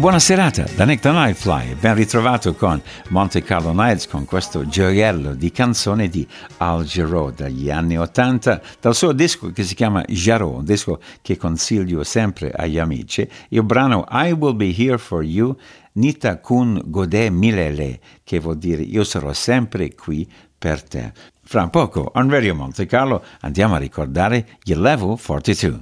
Buona serata da Nick the Nightfly, ben ritrovato con Monte Carlo Nights, con questo gioiello di canzone di Al Jarreau dagli anni 80, dal suo disco che si chiama Jarreau, un disco che consiglio sempre agli amici. Il brano I Will Be Here For You, Nita Kun Godé Milele, che vuol dire io sarò sempre qui per te. Fra poco, on Radio Monte Carlo, andiamo a ricordare il Level 42.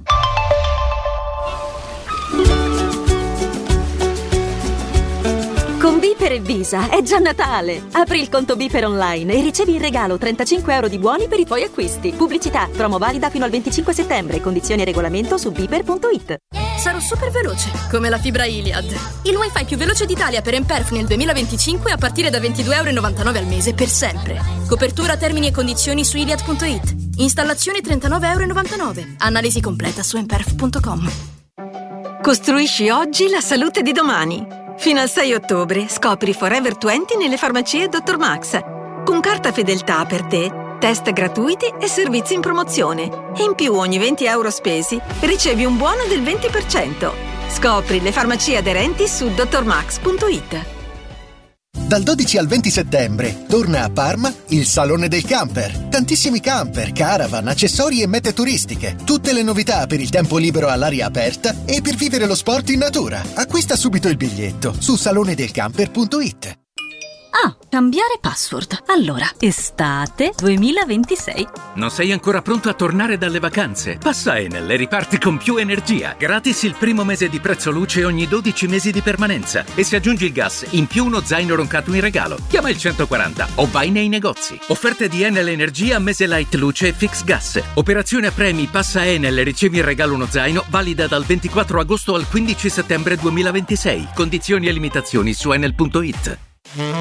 Con Biper e Visa è già Natale! Apri il conto Biper online e ricevi in regalo 35 euro di buoni per i tuoi acquisti. Pubblicità, promo valida fino al 25 settembre. Condizioni e regolamento su biper.it. Sarò super veloce, come la fibra Iliad. Il wifi più veloce d'Italia per Emperf nel 2025 a partire da 22,99 euro al mese per sempre. Copertura, termini e condizioni su Iliad.it. Installazione 39,99 euro. Analisi completa su emperf.com. Costruisci oggi la salute di domani. Fino al 6 ottobre scopri Forever 20 nelle farmacie Dr. Max. Con carta fedeltà per te, test gratuiti e servizi in promozione. E in più ogni 20 euro spesi ricevi un buono del 20%. Scopri le farmacie aderenti su drmax.it. Dal 12 al 20 settembre torna a Parma il Salone del Camper. Tantissimi camper, caravan, accessori e mete turistiche. Tutte le novità per il tempo libero all'aria aperta e per vivere lo sport in natura. Acquista subito il biglietto su salonedelcamper.it. Ah, cambiare password. Allora, estate 2026. Non sei ancora pronto a tornare dalle vacanze? Passa Enel e riparti con più energia. Gratis il primo mese di prezzo luce ogni 12 mesi di permanenza. E se aggiungi il gas, in più uno zaino roncato in regalo. Chiama il 140 o vai nei negozi. Offerte di Enel Energia, mese light luce e fix gas. Operazione a premi, passa Enel e ricevi in regalo uno zaino, valida dal 24 agosto al 15 settembre 2026. Condizioni e limitazioni su enel.it.